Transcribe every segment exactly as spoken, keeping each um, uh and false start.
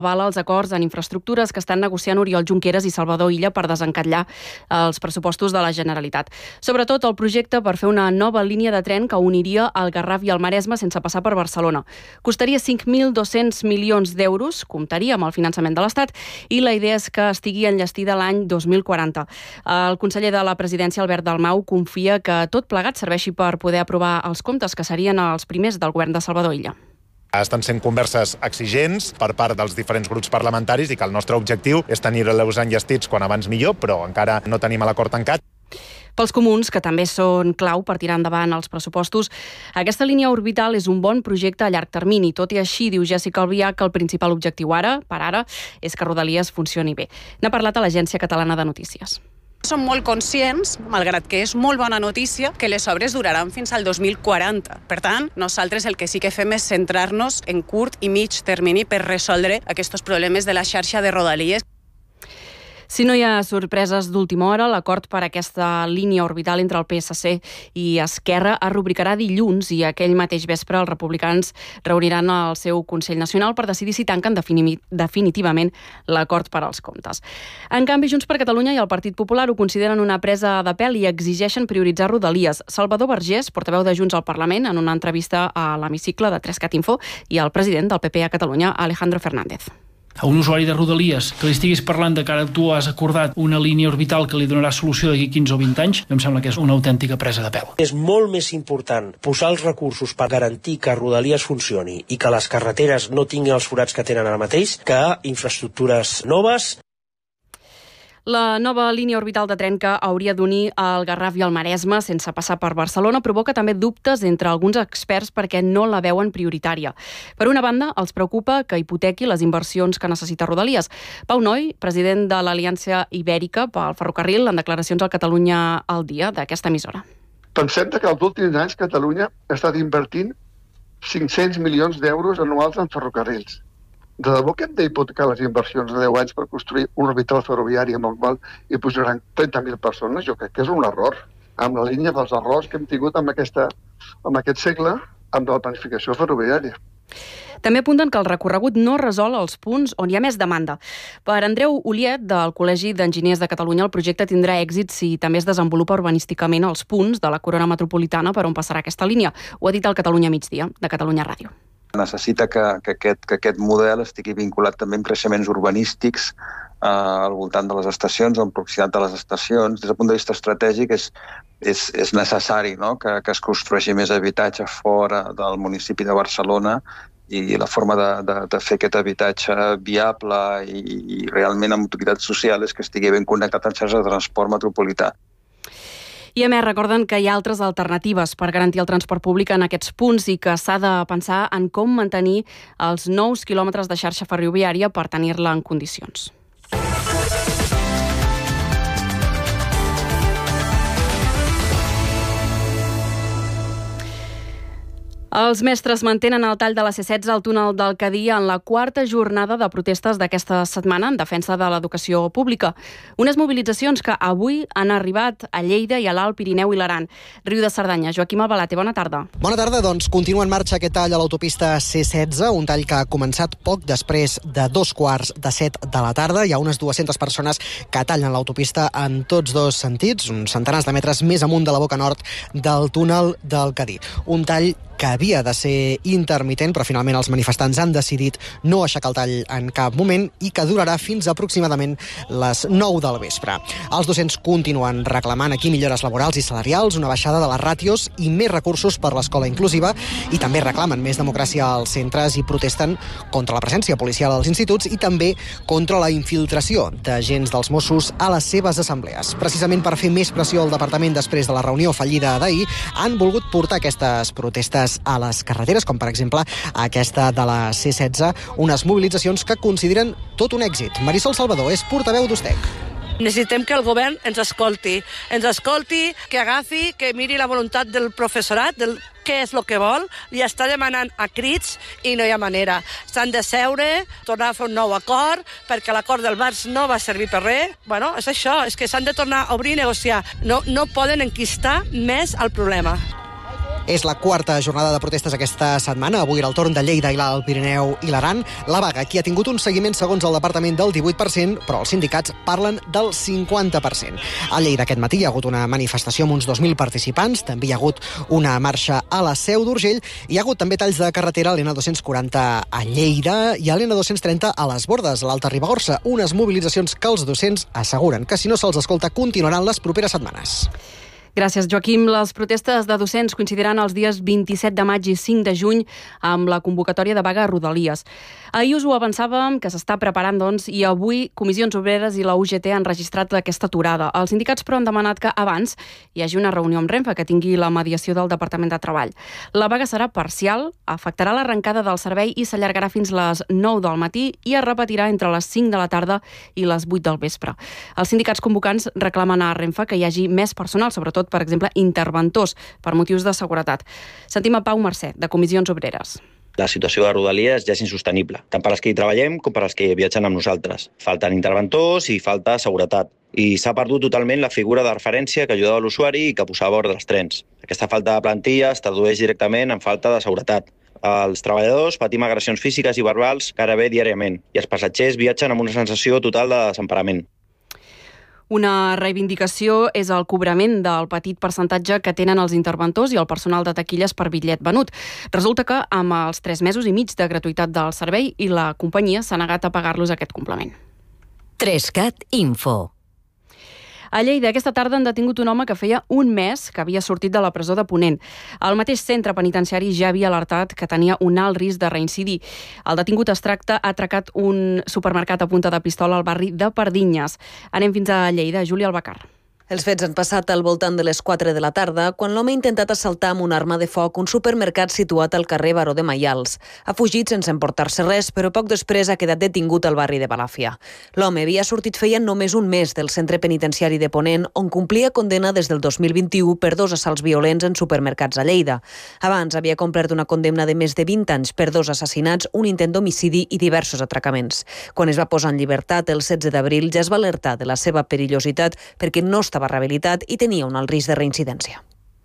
avala els acords en infraestructures que estan negociant Oriol Junqueras i Salvador Illa per desencatllar els pressupostos de la Generalitat. Sobretot el projecte per fer una nova línia de tren que uniria el Garraf i el Maresme sense passar per Barcelona. Costaria cinc mil dos-cents milions d'euros, comptaria amb el finançament de l'Estat, i la idea és que estigui enllestida l'any dos mil quaranta. El conseller de la Presidència, Albert Dalmau, confia que tot plegat serveixi per poder aprovar els comptes que serien els primers del govern de Salvador Illa. Estan sent converses exigents per part dels diferents grups parlamentaris i que el nostre objectiu és tenir-los enllestits quan abans millor, però encara no tenim l'acord tancat. Pels comuns, que també són clau per tirar endavant els pressupostos, aquesta línia orbital és un bon projecte a llarg termini. Tot i així, diu Jessica Albiach, que el principal objectiu ara, per ara, és que Rodalies funcioni bé. N'ha parlat a l'Agència Catalana de Notícies. Som molt conscients, malgrat que és molt bona notícia, que les obres duraran fins al dos mil quaranta. Per tant, nosaltres el que sí que fem és centrar-nos en curt i mig termini per resoldre aquests problemes de la xarxa de Rodalies. Si no hi ha sorpreses d'última hora, l'acord per aquesta línia orbital entre el P S C i Esquerra es rubricarà dilluns i aquell mateix vespre els republicans reuniran el seu Consell Nacional per decidir si tanquen definitivament l'acord per als comptes. En canvi, Junts per Catalunya i el Partit Popular ho consideren una presa de pèl i exigeixen prioritzar Rodalies. Salvador Vergés, portaveu de Junts al Parlament, en una entrevista a l'hemicicle de tres cat info, i el president del P P a Catalunya, Alejandro Fernández. A un usuari de Rodalies que li estiguis parlant de que ara tu has acordat una línia orbital que li donarà solució d'aquí quinze o vint anys, em sembla que és una autèntica presa de pèl. És molt més important posar els recursos per garantir que Rodalies funcioni i que les carreteres no tinguin els forats que tenen ara mateix que infraestructures noves. La nova línia orbital de tren que hauria d'unir el Garraf i el Maresme sense passar per Barcelona provoca també dubtes entre alguns experts perquè no la veuen prioritària. Per una banda, els preocupa que hipotequi les inversions que necessita Rodalies. Pau Noi, president de l'Aliança Ibèrica pel Ferrocarril, en declaracions al Catalunya al dia d'aquesta emissora. Pensem que els últims anys Catalunya ha estat invertint cinc-cents milions d'euros anuals en ferrocarrils. De debò que hem d'hipotecar les inversions de deu anys per construir un orbital ferroviari amb el qual hi posaran trenta mil persones? Jo crec que és un error, amb la línia dels errors que hem tingut amb, aquesta, amb aquest segle, amb la planificació ferroviària. També apunten que el recorregut no resol els punts on hi ha més demanda. Per Andreu Oliet, del Col·legi d'Enginyers de Catalunya, el projecte tindrà èxit si també es desenvolupa urbanísticament els punts de la corona metropolitana per on passarà aquesta línia. Ho ha dit el Catalunya Migdia, de Catalunya Ràdio. Necessita que, que, aquest, que aquest model estigui vinculat també amb creixements urbanístics eh, al voltant de les estacions, en proximitat de les estacions. Des del punt de vista estratègic és, és, és necessari, no?, que, que es construeixi més habitatge fora del municipi de Barcelona i la forma de, de, de fer aquest habitatge viable i, i realment amb utilitat social és que estigui ben connectat amb xarxes de transport metropolità. I a més, recorden que hi ha altres alternatives per garantir el transport públic en aquests punts i que s'ha de pensar en com mantenir els nous quilòmetres de xarxa ferroviària per tenir-la en condicions. Els mestres mantenen el tall de la C setze al túnel del Cadí en la quarta jornada de protestes d'aquesta setmana en defensa de l'educació pública. Unes mobilitzacions que avui han arribat a Lleida i a l'Alt Pirineu i l'Aran. Riu de Cerdanya, Joaquim Albalate, bona tarda. Bona tarda, doncs continua en marxa aquest tall a l'autopista C setze, un tall que ha començat poc després de dos quarts de set de la tarda. Hi ha unes dues-centes persones que tallen l'autopista en tots dos sentits, uns centenars de metres més amunt de la boca nord del túnel del Cadí. Un tall que havia de ser intermitent, però finalment els manifestants han decidit no aixecar el tall en cap moment i que durarà fins a aproximadament les nou del vespre. Els docents continuen reclamant aquí millores laborals i salarials, una baixada de les ràtios i més recursos per l'escola inclusiva, i també reclamen més democràcia als centres i protesten contra la presència policial als instituts i també contra la infiltració d'agents dels Mossos a les seves assemblees. Precisament per fer més pressió al departament després de la reunió fallida d'ahir, han volgut portar aquestes protestes a les carreteres, com per exemple aquesta de la C setze, unes mobilitzacions que consideren tot un èxit. Marisol Salvador és portaveu d'U S T E C. Necessitem que el govern ens escolti, ens escolti, que agafi, que miri la voluntat del professorat, del què és el que vol, i està demanant a crits i no hi ha manera. S'han de seure, tornar a fer un nou acord, perquè l'acord del març no va servir per res. Bueno, és això, és que s'han de tornar a obrir i negociar. No, no poden enquistar més el problema. És la quarta jornada de protestes aquesta setmana. Avui era el torn de Lleida i l'Alt Pirineu i l'Aran. La vaga, qui ha tingut un seguiment segons el departament del divuit per cent, però els sindicats parlen del cinquanta per cent. A Lleida aquest matí hi ha hagut una manifestació amb uns dos mil participants, també hi ha hagut una marxa a la Seu d'Urgell, hi ha hagut també talls de carretera a l'N dos-cents quaranta a Lleida i a l'N dos-cents trenta a les Bordes, a l'Alta Ribagorça, unes mobilitzacions que els docents asseguren que si no se'ls escolta continuaran les properes setmanes. Gràcies, Joaquim. Les protestes de docents coincidiran els dies vint-i-set de maig i cinc de juny amb la convocatòria de vaga a Rodalies. Ahir us ho avançàvem, que s'està preparant, doncs, i avui Comissions Obreres i la U G T han registrat aquesta aturada. Els sindicats, però, han demanat que abans hi hagi una reunió amb Renfe que tingui la mediació del Departament de Treball. La vaga serà parcial, afectarà l'arrencada del servei i s'allargarà fins les nou del matí i es repetirà entre les cinc de la tarda i les vuit del vespre. Els sindicats convocants reclamen a Renfe que hi hagi més personal, sobretot per exemple, interventors, per motius de seguretat. Sentim a Pau Mercè, de Comissions Obreres. La situació de Rodalies ja és insostenible, tant per als que hi treballem com per als que viatgen amb nosaltres. Falten interventors i falta seguretat. I s'ha perdut totalment la figura de referència que ajudava l'usuari i que posava ordre als trens. Aquesta falta de plantilla es tradueix directament en falta de seguretat. Els treballadors patim agressions físiques i verbals gairebé diàriament i els passatgers viatgen amb una sensació total de desemparament. Una reivindicació és el cobrament del petit percentatge que tenen els interventors i el personal de taquilles per bitllet venut. Resulta que amb els tres mesos i mig de gratuïtat del servei i la companyia s'ha negat a pagar-los aquest complement. Trescat Info. A Lleida aquesta tarda han detingut un home que feia un mes que havia sortit de la presó de Ponent. El mateix centre penitenciari ja havia alertat que tenia un alt risc de reincidir. El detingut es tracta ha atracat un supermercat a punta de pistola al barri de Pardinyes. Anem fins a Lleida. Júlia Albacar. Els fets han passat al voltant de les quatre de la tarda, quan l'home ha intentat assaltar amb una arma de foc un supermercat situat al carrer Baró de Maials. Ha fugit sense emportar-se res, però poc després ha quedat detingut al barri de Balàfia. L'home havia sortit feia només un mes del centre penitenciari de Ponent, on complia condemna des del dos mil vint-i-u per dos assalts violents en supermercats a Lleida. Abans havia complert una condemna de més de vint anys per dos assassinats, un intent d'homicidi i diversos atracaments. Quan es va posar en llibertat el setze d'abril ja es va alertar de la seva perillositat perquè no estava rehabilitat i tenia un alt risc de reincidència.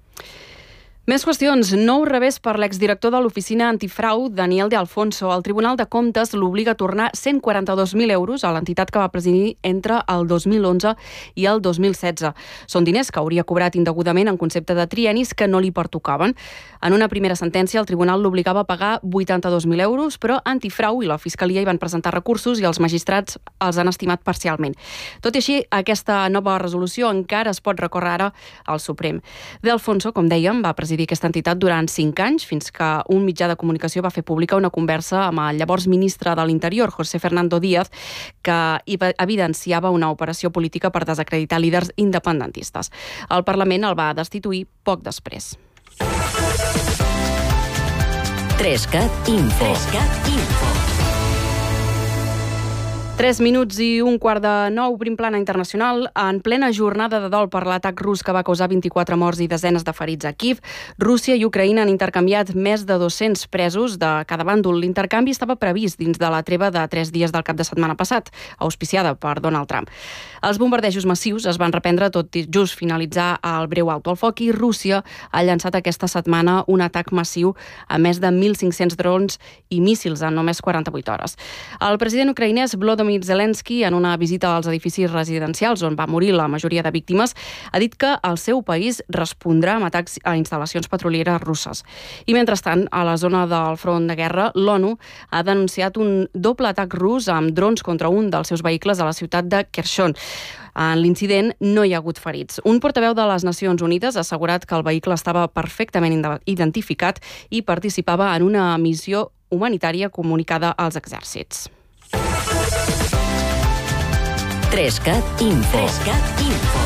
Més qüestions. Nou revés per l'exdirector de l'oficina antifrau, Daniel de Alfonso. El Tribunal de Comptes l'obliga a tornar cent quaranta-dos mil euros a l'entitat que va presidir entre el dos mil onze i el dos mil setze. Són diners que hauria cobrat indegudament en concepte de triennis que no li pertocaven. En una primera sentència, el tribunal l'obligava a pagar vuitanta-dos mil euros, però Antifrau i la Fiscalia hi van presentar recursos i els magistrats els han estimat parcialment. Tot i així, aquesta nova resolució encara es pot recórrer ara al Suprem. De Alfonso, com dèiem, va presidir aquesta entitat durant cinc anys, fins que un mitjà de comunicació va fer pública una conversa amb el llavors ministre de l'Interior, José Fernando Díaz, que evidenciava una operació política per desacreditar líders independentistes. El Parlament el va destituir poc després. Trescat Info. Trescat Info. Tres minuts i un quart de nou, obrim plana internacional. En plena jornada de dol per l'atac rus que va causar vint-i-quatre morts i desenes de ferits a Kíev, Rússia i Ucraïna han intercanviat més de dos-cents presos de cada bàndol. L'intercanvi estava previst dins de la treva de tres dies del cap de setmana passat, auspiciada per Donald Trump. Els bombardejos massius es van reprendre tot just finalitzar el breu alto al foc i Rússia ha llançat aquesta setmana un atac massiu a més de mil cinc-cents drons i míssils en només quaranta-vuit hores. El president ucraïnès Volodymyr Zelensky, en una visita als edificis residencials on va morir la majoria de víctimes, ha dit que el seu país respondrà amb atacs a instal·lacions petrolieres russes. I mentrestant, a la zona del front de guerra, l'ONU ha denunciat un doble atac rus amb drons contra un dels seus vehicles a la ciutat de Kherson. En l'incident no hi ha hagut ferits. Un portaveu de les Nacions Unides ha assegurat que el vehicle estava perfectament identificat i participava en una missió humanitària comunicada als exèrcits. Trescat Info. Trescat Info.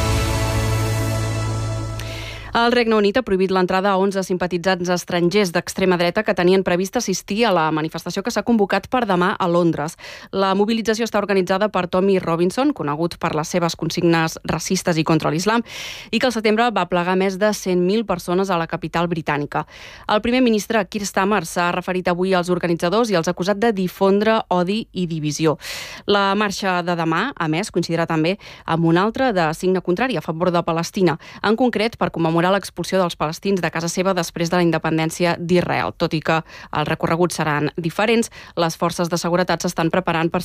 El Regne Unit ha prohibit l'entrada a onze simpatitzants estrangers d'extrema dreta que tenien previst assistir a la manifestació que s'ha convocat per demà a Londres. La mobilització està organitzada per Tommy Robinson, conegut per les seves consignes racistes i contra l'islam, i que al setembre va plegar més de cent mil persones a la capital britànica. El primer ministre Keir Starmer s'ha referit avui als organitzadors i els ha acusat de difondre odi i divisió. La marxa de demà, a més, coincidirà també amb una altra de signe contrari a favor de Palestina, en concret per commemorar promourà l'expulsió dels palestins de casa seva després de la independència d'Israel. Tot i que els recorreguts seran diferents, les forces de seguretat s'estan preparant per